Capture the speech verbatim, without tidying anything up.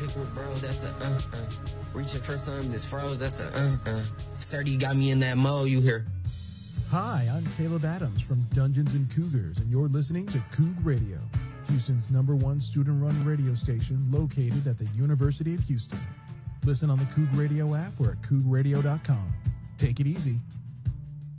Pick with bro, that's a uh uh. Reaching for something that's froze, that's a uh uh. Sturdy got me in that mode, you hear? Hi, I'm Caleb Adams from Dungeons and Cougars, and you're listening to Coug Radio, Houston's number one student-run radio station located at the University of Houston. Listen on the Coug Radio app or at coug radio dot com. Take it easy.